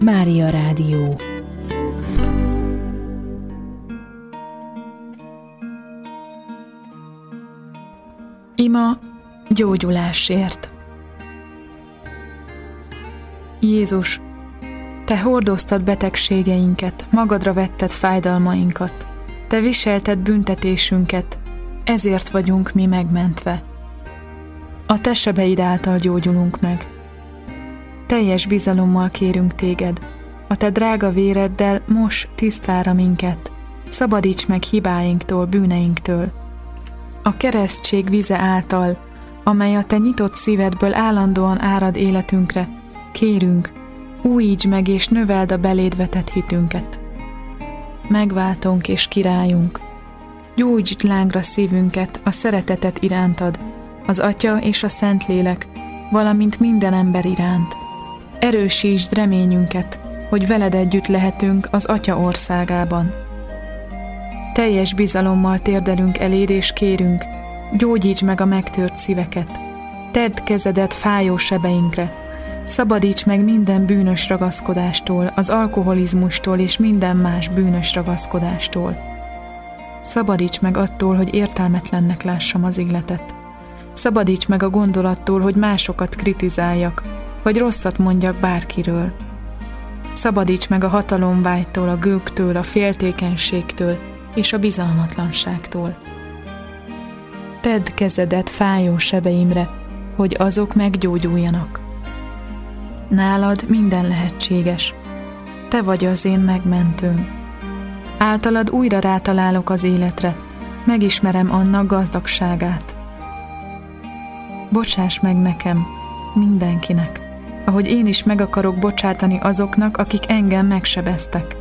Mária Rádió. Ima gyógyulásért. Jézus, Te hordoztad betegségeinket, magadra vetted fájdalmainkat, Te viselted büntetésünket, ezért vagyunk mi megmentve. A Te sebeid által gyógyulunk meg. Teljes bizalommal kérünk Téged, a Te drága véreddel mos tisztára minket, szabadíts meg hibáinktól, bűneinktől. A keresztség vize által, amely a Te nyitott szívedből állandóan árad életünkre, kérünk, újítsd meg és növeld a beléd vetett hitünket. Megváltónk és királyunk, gyújtsd lángra szívünket a szeretetet irántad, az Atya és a Szentlélek, valamint minden ember iránt. Erősítsd reményünket, hogy veled együtt lehetünk az Atya országában. Teljes bizalommal térdelünk eléd és kérünk, gyógyítsd meg a megtört szíveket. Tedd kezedet fájó sebeinkre, szabadíts meg minden bűnös ragaszkodástól, az alkoholizmustól és minden más bűnös ragaszkodástól. Szabadíts meg attól, hogy értelmetlennek lássam az életet. Szabadíts meg a gondolattól, hogy másokat kritizáljak, vagy rosszat mondjak bárkiről. Szabadíts meg a hatalomvágytól, a gőgtől, a féltékenységtől és a bizalmatlanságtól. Tedd kezedet fájó sebeimre, hogy azok meggyógyuljanak. Nálad minden lehetséges. Te vagy az én megmentőm. Általad újra rátalálok az életre, megismerem annak gazdagságát. Bocsáss meg nekem, mindenkinek, ahogy én is meg akarok bocsátani azoknak, akik engem megsebeztek.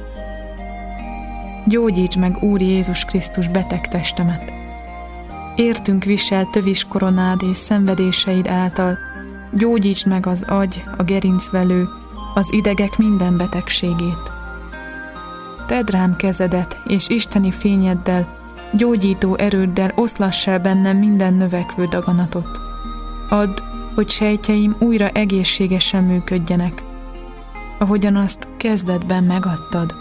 Gyógyítsd meg, Úr Jézus Krisztus, beteg testemet. Értünk viselt tövis koronád és szenvedéseid által, gyógyítsd meg az agy, a gerincvelő, az idegek minden betegségét. Tedd rám kezedet, és isteni fényeddel, gyógyító erőddel oszlass el bennem minden növekvő daganatot. Add, hogy sejtjeim újra egészségesen működjenek, ahogyan azt kezdetben megadtad.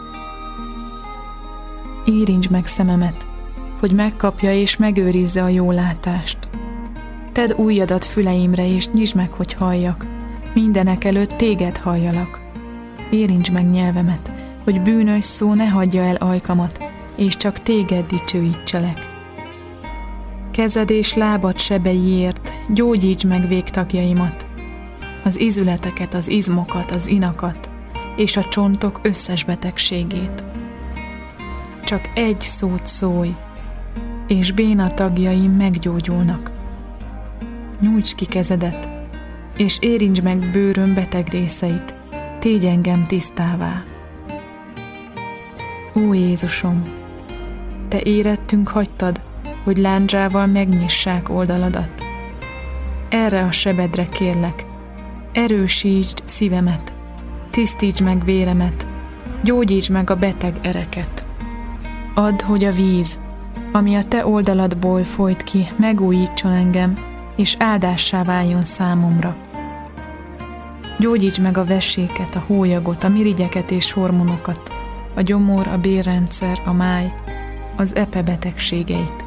Érintsd meg szememet, hogy megkapja és megőrizze a jó látást. Tedd ujjadat füleimre, és nyisd meg, hogy halljak. Mindenek előtt téged halljalak. Érintsd meg nyelvemet, hogy bűnös szó ne hagyja el ajkamat, és csak téged dicsőítselek. Kezed és lábad sebeiért gyógyítsd meg végtagjaimat, az izületeket, az izmokat, az inakat, és a csontok összes betegségét. Csak egy szót szólj, és béna tagjaim meggyógyulnak. Nyújtsd ki kezedet, és érintsd meg bőröm beteg részeit, tégy engem tisztává. Ó Jézusom, Te érettünk hagytad, hogy lándzsával megnyissák oldaladat. Erre a sebedre kérlek, erősítsd szívemet, tisztítsd meg véremet, gyógyítsd meg a beteg ereket. Add, hogy a víz, ami a Te oldaladból folyt ki, megújítson engem, és áldássá váljon számomra. Gyógyítsd meg a veséket, a hólyagot, a mirigyeket és hormonokat, a gyomor, a bérrendszer, a máj, az epe betegségeit.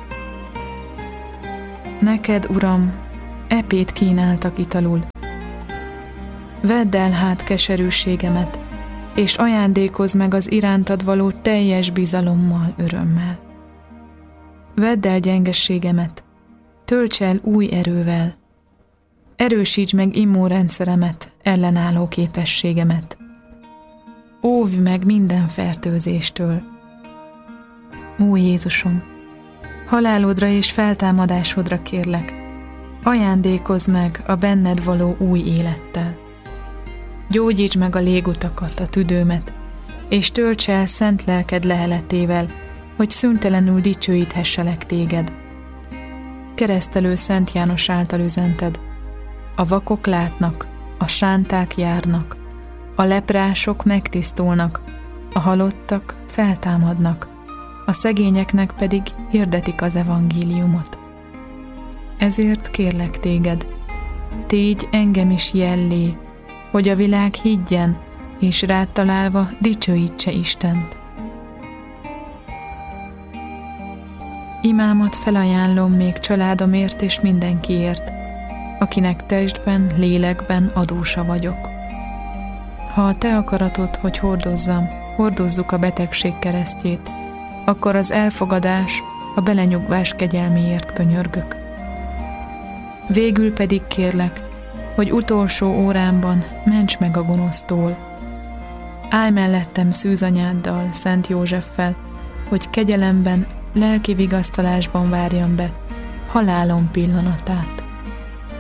Neked, Uram, epét kínáltak italul. Vedd el hát keserűségemet, és ajándékozz meg az irántad való teljes bizalommal, örömmel. Vedd el gyengeségemet, tölts el új erővel. Erősítsd meg immunrendszeremet, ellenálló képességemet. Óvj meg minden fertőzéstől. Ó Jézusom, halálodra és feltámadásodra kérlek, ajándékozz meg a benned való új élettel. Gyógyítsd meg a légutakat, a tüdőmet, és tölts el szent lelked leheletével, hogy szüntelenül dicsőíthesselek téged. Keresztelő Szent János által üzented: a vakok látnak, a sánták járnak, a leprások megtisztulnak, a halottak feltámadnak, a szegényeknek pedig hirdetik az evangéliumot. Ezért kérlek téged, tégy engem is jellé, hogy a világ higgyen, és rád találva dicsőítse Istent. Imámat felajánlom még családomért és mindenkiért, akinek testben, lélekben adósa vagyok. Ha a te akaratod, hogy hordozzuk a betegség keresztjét, akkor az elfogadás, a belenyugvás kegyelméért könyörgök. Végül pedig kérlek, hogy utolsó órámban ments meg a gonosztól. Állj mellettem szűzanyáddal, Szent Józseffel, hogy kegyelemben, lelki vigasztalásban várjam be halálom pillanatát.